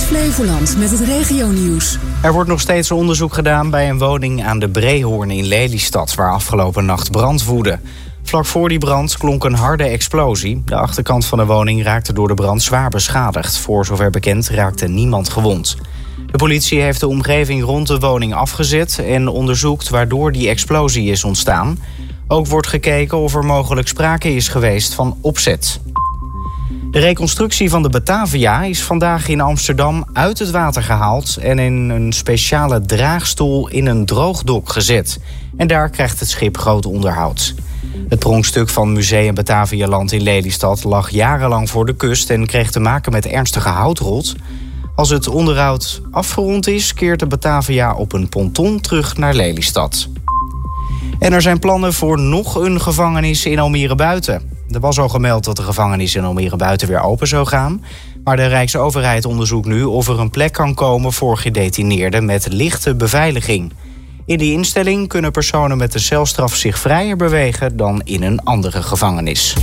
Flevoland met het regionieuws. Er wordt nog steeds onderzoek gedaan bij een woning aan de Breehoorn in Lelystad, waar afgelopen nacht brand woedde. Vlak voor die brand klonk een harde explosie. De achterkant van de woning raakte door de brand zwaar beschadigd. Voor zover bekend raakte niemand gewond. De politie heeft de omgeving rond de woning afgezet en onderzoekt waardoor die explosie is ontstaan. Ook wordt gekeken of er mogelijk sprake is geweest van opzet. De reconstructie van de Batavia is vandaag in Amsterdam uit het water gehaald en in een speciale draagstoel in een droogdok gezet. En daar krijgt het schip groot onderhoud. Het pronkstuk van Museum Batavialand in Lelystad lag jarenlang voor de kust en kreeg te maken met ernstige houtrot. Als het onderhoud afgerond is, keert de Batavia op een ponton terug naar Lelystad. En er zijn plannen voor nog een gevangenis in Almere Buiten. Er was al gemeld dat de gevangenis in Almere Buiten weer open zou gaan. Maar de Rijksoverheid onderzoekt nu of er een plek kan komen voor gedetineerden met lichte beveiliging. In die instelling kunnen personen met de celstraf zich vrijer bewegen dan in een andere gevangenis.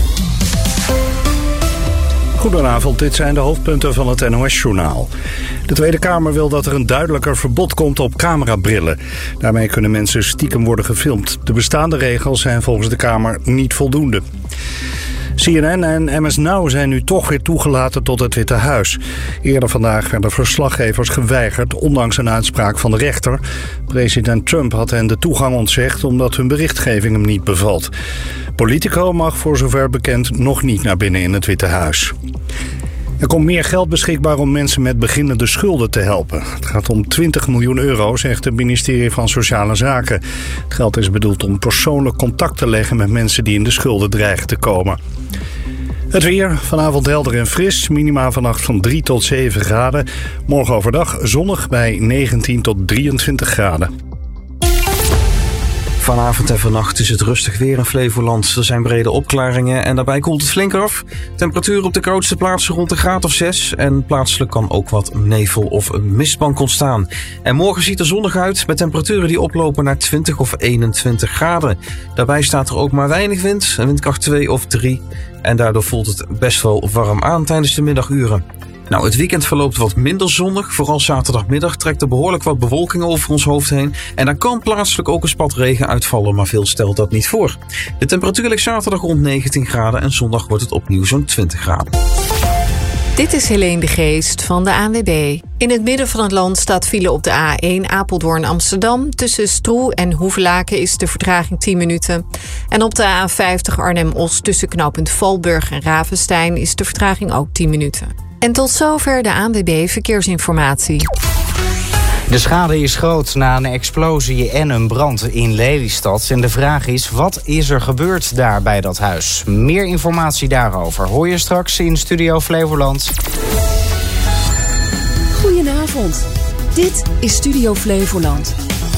Goedenavond, dit zijn de hoofdpunten van het NOS-journaal. De Tweede Kamer wil dat er een duidelijker verbod komt op camerabrillen. Daarmee kunnen mensen stiekem worden gefilmd. De bestaande regels zijn volgens de Kamer niet voldoende. CNN en MS Now zijn nu toch weer toegelaten tot het Witte Huis. Eerder vandaag werden verslaggevers geweigerd, ondanks een uitspraak van de rechter. President Trump had hen de toegang ontzegd omdat hun berichtgeving hem niet bevalt. Politico mag voor zover bekend nog niet naar binnen in het Witte Huis. Er komt meer geld beschikbaar om mensen met beginnende schulden te helpen. Het gaat om 20 miljoen euro, zegt het ministerie van Sociale Zaken. Het geld is bedoeld om persoonlijk contact te leggen met mensen die in de schulden dreigen te komen. Het weer, vanavond helder en fris, minima vannacht van 3 tot 7 graden. Morgen overdag zonnig bij 19 tot 23 graden. Vanavond en vannacht is het rustig weer in Flevoland. Er zijn brede opklaringen en daarbij koelt het flink af. Temperatuur op de koudste plaatsen rond een graad of 6. En plaatselijk kan ook wat nevel of een mistbank ontstaan. En morgen ziet er zonnig uit met temperaturen die oplopen naar 20 of 21 graden. Daarbij staat er ook maar weinig wind, een windkracht 2 of 3. En daardoor voelt het best wel warm aan tijdens de middaguren. Nou, het weekend verloopt wat minder zonnig. Vooral zaterdagmiddag trekt er behoorlijk wat bewolking over ons hoofd heen. En dan kan plaatselijk ook een spat regen uitvallen, maar veel stelt dat niet voor. De temperatuur ligt zaterdag rond 19 graden en zondag wordt het opnieuw zo'n 20 graden. Dit is Helene de Geest van de ANWB. In het midden van het land staat file op de A1 Apeldoorn-Amsterdam. Tussen Stroe en Hoevelaken is de vertraging 10 minuten. En op de A50 Arnhem-Os tussen knooppunt Valburg en Ravenstein is de vertraging ook 10 minuten. En tot zover de ANWB Verkeersinformatie. De schade is groot na een explosie en een brand in Lelystad. En de vraag is, wat is er gebeurd daar bij dat huis? Meer informatie daarover hoor je straks in Studio Flevoland. Goedenavond. Dit is Studio Flevoland.